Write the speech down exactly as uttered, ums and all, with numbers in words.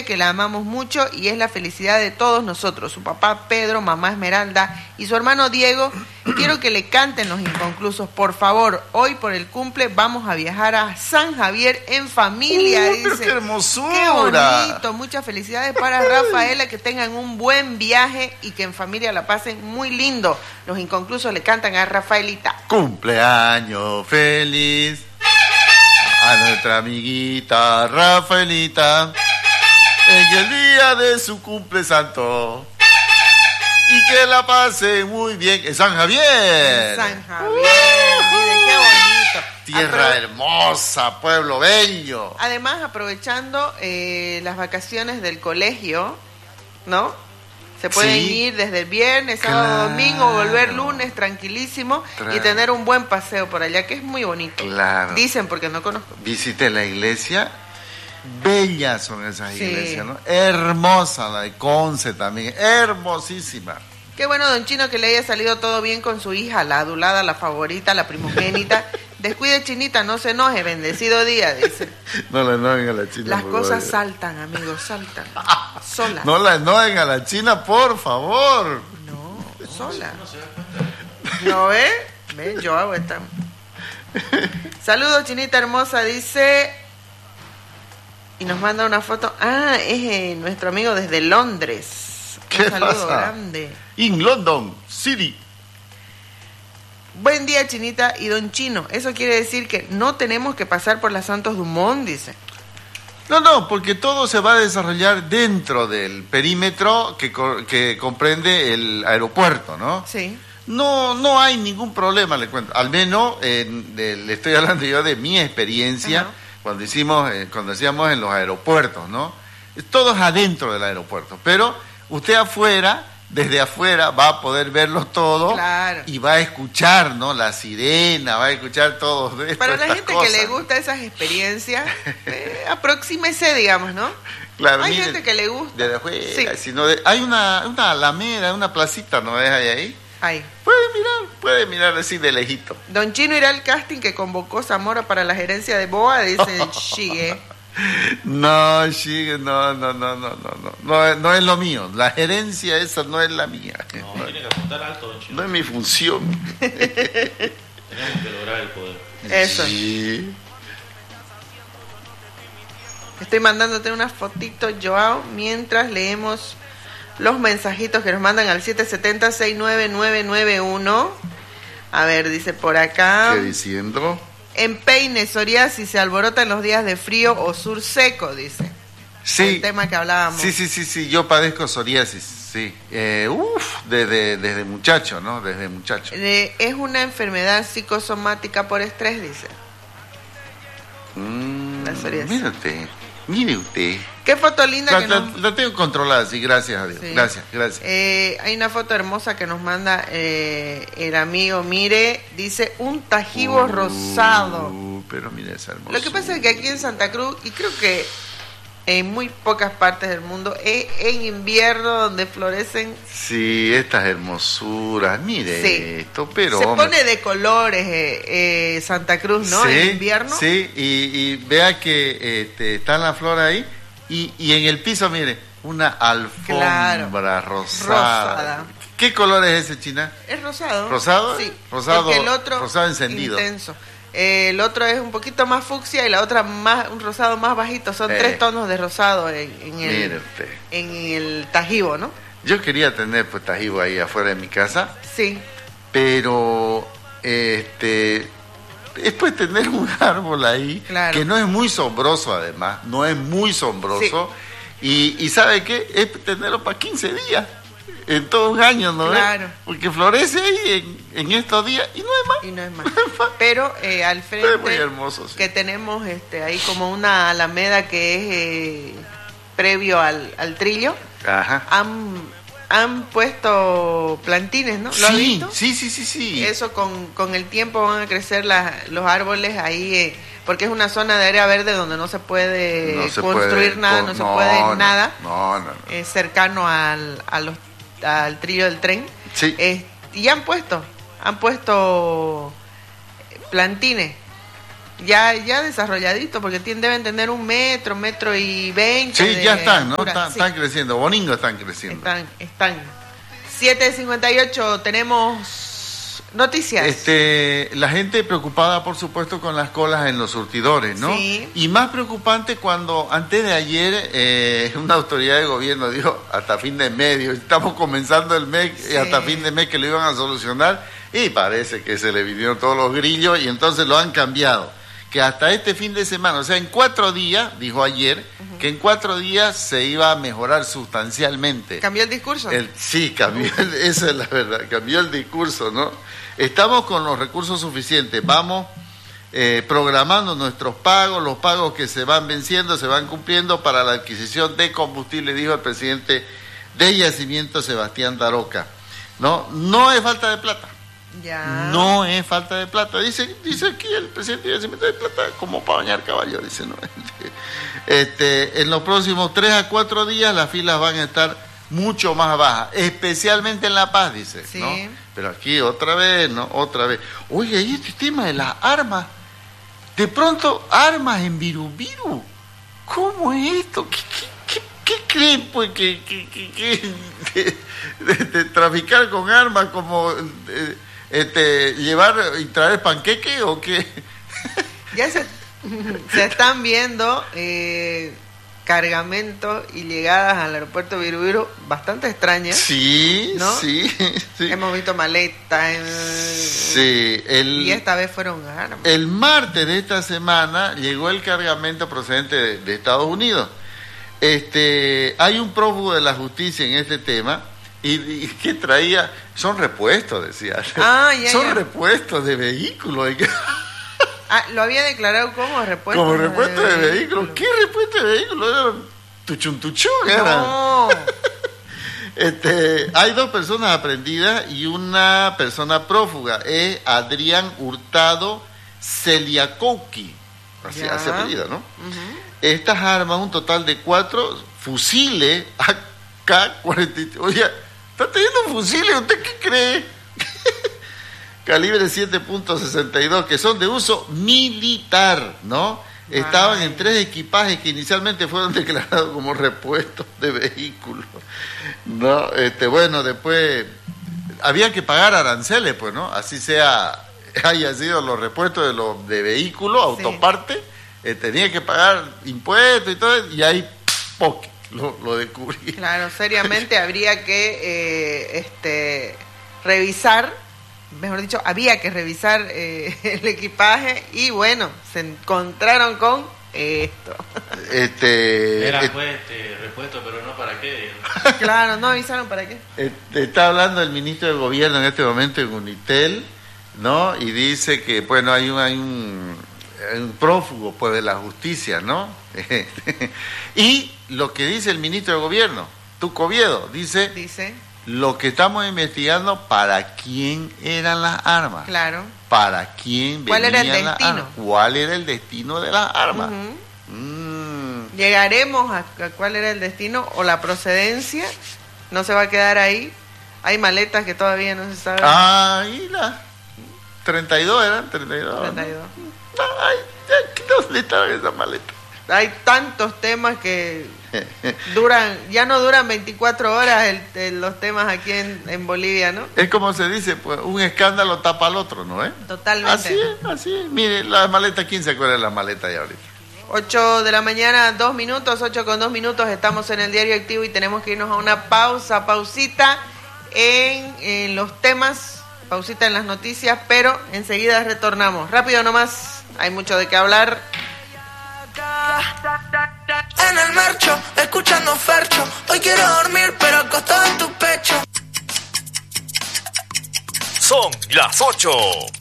que la amamos mucho y es la felicidad de todos nosotros. Su papá Pedro, mamá Esmeralda y su hermano Diego. Quiero que le canten Los Inconclusos, por favor. Hoy por el cumple vamos a viajar a San Javier en familia. Uh, dice. Pero ¡qué hermosura! Qué bonito. Muchas felicidades para Rafaela, que tengan un buen viaje y que en familia la pasen muy lindo. Los Inconclusos le cantan a Rafaelita. Cumpleaños feliz a nuestra amiguita Rafaelita en el día de su cumple santo. Y que la pase muy bien en San Javier. En San Javier, uh, mire qué bonito. Tierra Apro- hermosa, pueblo bello. Además, aprovechando eh, las vacaciones del colegio, ¿no? Se pueden Sí. ir desde el viernes, sábado, Claro. domingo, volver lunes tranquilísimo Claro. y tener un buen paseo por allá, que es muy bonito. Claro. Dicen, porque no conozco. Visite la iglesia. Bellas son esas Sí. iglesias, ¿no? Hermosa la de Conce también, hermosísima. Qué bueno, don Chino, que le haya salido todo bien con su hija, la adulada, la favorita, la primogénita. Descuide, Chinita, no se enoje, bendecido día, dice. No la enojen a la China. Las por cosas favor. saltan, amigos, saltan. Solas. No la enojen a la China, por favor. No, sola. ¿No ve? Ven, yo hago esta. Saludos, Chinita hermosa, dice. Y nos manda una foto. Ah, es eh, nuestro amigo desde Londres. ¿Qué Un saludo pasa? grande. In London City. Buen día, Chinita y don Chino. Eso quiere decir que no tenemos que pasar por la Santos Dumont, dice. No, no, porque todo se va a desarrollar dentro del perímetro que, co- que comprende el aeropuerto, ¿no? Sí. No, no hay ningún problema, le cuento. Al menos en- de- le estoy hablando yo de mi experiencia. Ajá. Cuando hicimos, eh, cuando hacíamos en los aeropuertos, ¿no? Todo es adentro del aeropuerto, pero usted afuera, desde afuera, va a poder verlo todo. Claro. Y va a escuchar, ¿no? La sirena, va a escuchar todo esto. Para la estas gente cosas. que le gusta esas experiencias, eh, aproxímese, digamos, ¿no? Claro, Hay mire, gente que le gusta. desde afuera, Sí. sino de- hay una, una alameda, una placita, ¿no ves ahí? ahí? Ahí. Puede mirar, puede mirar así de lejito. Don Chino irá al casting que convocó Zamora para la gerencia de Boa, dice Shigue. No, sí, no, no, no, no, no, no, no, no es lo mío. La gerencia esa no es la mía. No, No, tiene que apuntar alto, don Chino. no es mi función. Tenemos que lograr el poder. Eso. Sí. Estoy mandándote una fotito, Joao, mientras leemos los mensajitos que nos mandan al siete siete cero, seis nueve nueve nueve uno. A ver, dice por acá. ¿Qué diciendo? En Peine, psoriasis se alborota en los días de frío o sur seco, dice. Sí. El tema que hablábamos. Sí, sí, sí, sí, yo padezco psoriasis, sí. Eh, uf, desde, desde muchacho, ¿no? Desde muchacho. Eh, es una enfermedad psicosomática por estrés, dice. Mm, La psoriasis. mire usted, mire usted. Qué foto linda La, que la- nos... la tengo controlada, sí, gracias a Dios. Sí. Gracias, gracias. Eh, hay una foto hermosa que nos manda eh, el amigo, mire, dice un tajibo Uh, rosado. Pero mire esa hermosa. Lo que pasa es que aquí en Santa Cruz, y creo que en muy pocas partes del mundo, es en invierno donde florecen, Sí, estas hermosuras, mire Sí. esto, pero... se hombre, pone de colores eh, eh, Santa Cruz, ¿no? Sí, En invierno. Sí, y, y vea que este, está la flor ahí, y, y en el piso, mire, una alfombra Claro, rosada. rosada. ¿Qué color es ese, China? Es rosado. ¿Rosado? Sí. Rosado- Porque el otro, rosado encendido. intenso. Eh, el otro es un poquito más fucsia y la otra más un rosado más bajito. Son Eh. tres tonos de rosado en, en Mire el usted. en el tajibo, ¿no? Yo quería tener pues tajibo ahí afuera de mi casa, Sí. pero este después tener un árbol ahí Claro. que no es muy sombroso, además no es muy sombroso, y, y ¿sabe qué? Es tenerlo para quince días en todo un año, ¿no? Claro. Porque florece ahí en, en estos días y no es más. Y no es más. Pero eh, al Pero es muy frente hermoso, sí. que tenemos este ahí como una alameda que es eh, previo al, al trillo, Ajá. han han puesto plantines, ¿no? ¿Lo has Sí, visto? sí, sí, sí, sí. Eso con, con el tiempo van a crecer las, los árboles ahí, eh, porque es una zona de área verde donde no se puede No se construir puede nada, con- no se puede no, nada, No, no, no. eh, cercano al, a los, al trillo del tren. Sí. Eh, y han puesto, han puesto plantines ya ya desarrolladito, porque tienen, deben tener un metro, metro y veinte. Sí, de ya están, ¿no? altura. Están, Sí. están creciendo, Boningo están creciendo. Están, están. siete cincuenta y ocho, tenemos noticias. Este, la gente preocupada, por supuesto, con las colas en los surtidores, ¿no? Sí. Y más preocupante cuando antes de ayer eh, una autoridad de gobierno dijo hasta fin de mes, dijo, estamos comenzando el mes y Sí. hasta fin de mes que lo iban a solucionar, y parece que se le vinieron todos los grillos y entonces lo han cambiado. Que hasta este fin de semana, o sea, en cuatro días, dijo ayer, uh-huh. que en cuatro días se iba a mejorar sustancialmente. ¿Cambió el discurso? El, sí, cambió, el, esa es la verdad, cambió el discurso, ¿no? Estamos con los recursos suficientes, vamos eh, programando nuestros pagos, los pagos que se van venciendo, se van cumpliendo para la adquisición de combustible, dijo el presidente de Yacimiento, Sebastián Daroca. No, no es falta de plata. Ya. No es falta de plata, dice dice aquí el presidente de Yacimiento de Plata, como para bañar caballo, dice, ¿no? Este, en los próximos tres a cuatro días las filas van a estar mucho más bajas, especialmente en La Paz, dice, sí. ¿no? Pero aquí otra vez, ¿no? Otra vez. Oye, ahí este tema de las armas, de pronto armas en Virubiru, ¿cómo es esto? ¿Qué, qué, qué, qué creen, pues, que, que, que, que de, de, de traficar con armas como... De, Este, llevar y traer panqueque o qué? Ya se, se están viendo eh, cargamentos y llegadas al aeropuerto Virubiru bastante extrañas. Sí, ¿no? sí, sí. Hemos visto maletas. En... Sí, el, y esta vez fueron armas. El martes de esta semana llegó el cargamento procedente de, de Estados Unidos. Este, hay un prófugo de la justicia en este tema. Y, y que traía, son repuestos, decía. Ah, ya, son ya. repuestos de vehículos. Ah, lo había declarado como repuesto. Como repuesto de, de vehículos. ¿Qué repuesto de vehículos? Era tuchun tuchun, era. No. Este, hay dos personas aprendidas y una persona prófuga. Es Adrián Hurtado Celiakowski. Así Ya. hace apellida, ¿no? Uh-huh. Estas armas, un total de cuatro fusiles A K cuarenta y tres. Oye, ¿está teniendo fusiles? ¿Usted qué cree? Calibre siete punto sesenta y dos, que son de uso militar, ¿no? Ay. Estaban en tres equipajes que inicialmente fueron declarados como repuestos de vehículos. No, este, bueno, después había que pagar aranceles, pues, ¿no? Así sea, haya sido los repuestos de los de vehículos, autoparte, sí. eh, tenía que pagar impuestos y todo, y ahí poque. Lo, lo descubrí. Claro, seriamente habría que eh, este revisar, mejor dicho, había que revisar eh, el equipaje y bueno, se encontraron con esto. Este, Era eh, pues, este, repuesto, pero no para qué. Claro, no avisaron para qué. Este, está hablando el ministro del gobierno en este momento en Unitel, ¿no? Y dice que, bueno, hay un, hay un, hay un prófugo pues de la justicia, ¿no? Y lo que dice el ministro de gobierno, Tuco Oviedo, dice, dice lo que estamos investigando, para quién eran las armas. Claro. Para quién ¿Cuál era el venían las destino? armas. ¿Cuál era el destino de las armas? Uh-huh. Mm. Llegaremos a, a cuál era el destino o la procedencia. No se va a quedar ahí. Hay maletas que todavía no se sabe. Ahí la treinta y dos eran, treinta y dos. treinta y dos. Ay, ¿dónde estaban esas maletas? Hay tantos temas que duran, ya no duran veinticuatro horas el, el, los temas aquí en, en Bolivia, ¿no? Es como se dice, pues un escándalo tapa al otro, ¿no? ¿Eh? Totalmente. Así es, así es. Mire, las maletas, ¿quién se acuerda de las maletas ya ahorita? ocho de la mañana, dos minutos, ocho con dos minutos, estamos en el Diario Activo y tenemos que irnos a una pausa, pausita en, en los temas, pausita en las noticias, pero enseguida retornamos. Rápido nomás, hay mucho de qué hablar. En el marcho, escuchando Fercho. Hoy quiero dormir, pero acostado en tu pecho. Son las ocho